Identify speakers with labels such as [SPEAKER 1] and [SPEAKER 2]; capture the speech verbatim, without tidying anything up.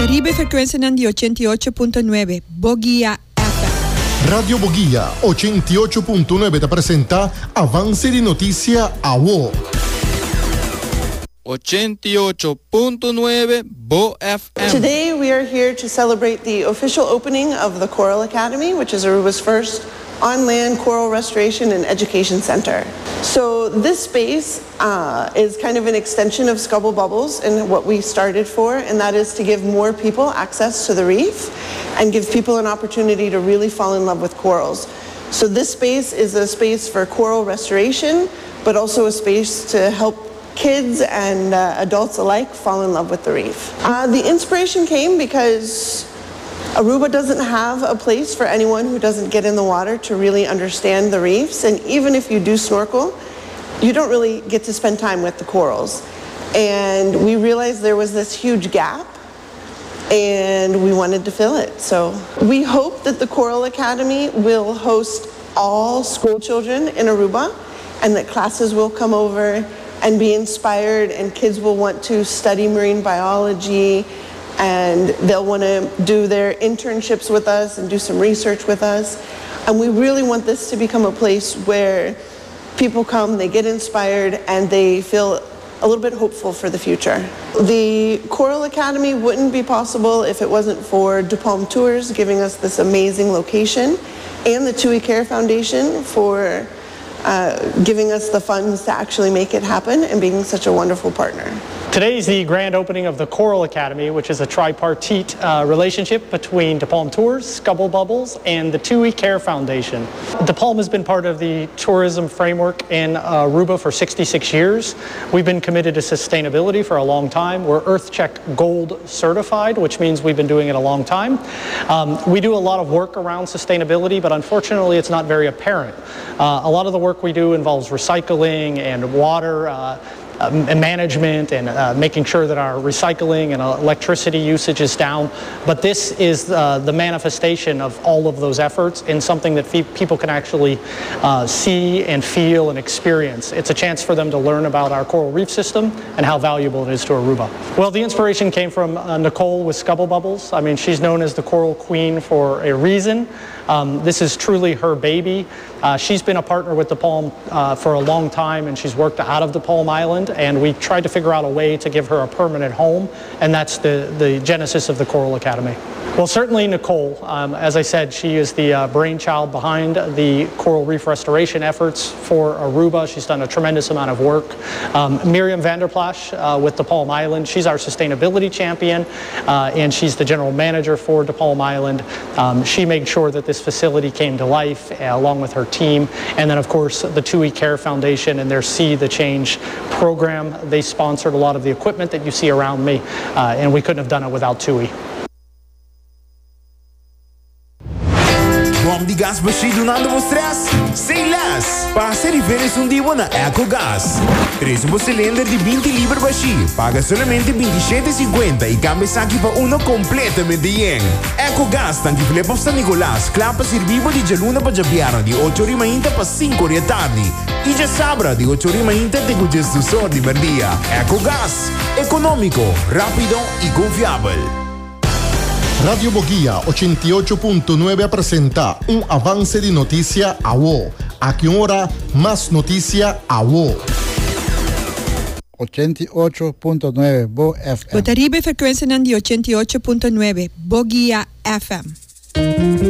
[SPEAKER 1] Potaribe frequenza di ottantotto punto nove, Bogia F M.
[SPEAKER 2] Radio Bogia ottantotto punto nove ti presenta Avanzi di Notizia a W O.
[SPEAKER 3] ottantotto punto nove Bo F M.
[SPEAKER 4] Today we are here to celebrate the official opening of the Coral Academy, which is Aruba's first on-land coral restoration and education center. So this space uh, is kind of an extension of Scubble Bubbles and what we started for, and that is to give more people access to the reef and give people an opportunity to really fall in love with corals. So this space is a space for coral restoration, but also a space to help kids and uh, adults alike fall in love with the reef. Uh, the inspiration came because Aruba doesn't have a place for anyone who doesn't get in the water to really understand the reefs, and even if you do snorkel, you don't really get to spend time with the corals. And we realized there was this huge gap, and we wanted to fill it. So we hope that the Coral Academy will host all school children in Aruba, and that classes will come over and be inspired, and kids will want to study marine biology, and they'll want to do their internships with us and do some research with us. And we really want this to become a place where people come, they get inspired, and they feel a little bit hopeful for the future. The Coral Academy wouldn't be possible if it wasn't for DuPalm Tours giving us this amazing location, and the TUI Care Foundation for uh, giving us the funds to actually make it happen and being such a wonderful partner.
[SPEAKER 5] Today is the grand opening of the Coral Academy, which is a tripartite uh, relationship between DuPalm Tours, Scubble Bubbles, and the TUI Care Foundation. DuPalm has been part of the tourism framework in uh, Aruba for sixty-six years. We've been committed to sustainability for a long time. We're EarthCheck Gold certified, which means we've been doing it a long time. Um, we do a lot of work around sustainability, but unfortunately it's not very apparent. Uh, a lot of the work we do involves recycling and water uh, Uh, management and uh, making sure that our recycling and uh, electricity usage is down. But this is uh, the manifestation of all of those efforts in something that fe- people can actually uh, see and feel and experience. It's a chance for them to learn about our coral reef system and how valuable it is to Aruba. Well, the inspiration came from uh, Nicole with Scubble Bubbles. I mean, she's known as the coral queen for a reason. Um, this is truly her baby. Uh, she's been a partner with DuPalm uh, for a long time, and she's worked out of DuPalm Island, and we tried to figure out a way to give her a permanent home, and that's the, the genesis of the Coral Academy. Well, certainly Nicole. Um, as I said, she is the uh, brainchild behind the coral reef restoration efforts for Aruba. She's done a tremendous amount of work. Um, Miriam Vanderplas uh, with DuPalm Island, she's our sustainability champion, uh, and she's the general manager for DuPalm Island. Um, she made sure that this facility came to life uh, along with her team. And then, of course, the TUI Care Foundation and their See the Change program. They sponsored a lot of the equipment that you see around me, uh, and we couldn't have done it without TUI.
[SPEAKER 6] Bom de gás baixo nada mostras? Sem las! Passa referes um dia na EcoGás. Traz um cylinder de vinte libras baixo. Paga solamente vinte e sete e cinquenta e cambia aqui para uno completamente yen. EcoGás tanto que lepa San Nicolás. Clapa servivo de Jaluna para Japiano de oito horas ainda para cinco horas tarde. E já sabra de oito horas ainda tem o gesto só de merdia. EcoGás. Econômico, rápido e confiável.
[SPEAKER 2] Radio Bogia ottantotto punto nove presenta un avance di notizia a W O. A che ora más noticia a W O.
[SPEAKER 7] ottantotto punto nove Bo F M.
[SPEAKER 1] Potaribe frequenza di ottantotto punto nove, Bogia F M.